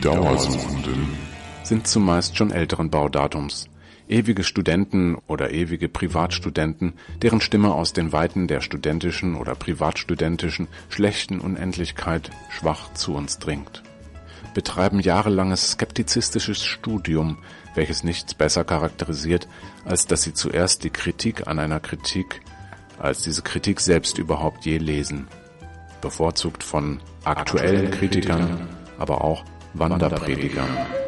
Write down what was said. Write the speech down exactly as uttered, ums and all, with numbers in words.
Dauersuchenden sind zumeist schon älteren Baudatums. Ewige Studenten oder ewige Privatstudenten, deren Stimme aus den Weiten der studentischen oder privatstudentischen schlechten Unendlichkeit schwach zu uns dringt. Betreiben jahrelanges skeptizistisches Studium, welches nichts besser charakterisiert, als dass sie zuerst die Kritik an einer Kritik, als diese Kritik selbst überhaupt je lesen. Bevorzugt von aktuellen Kritikern, aber auch Wanderpredigern.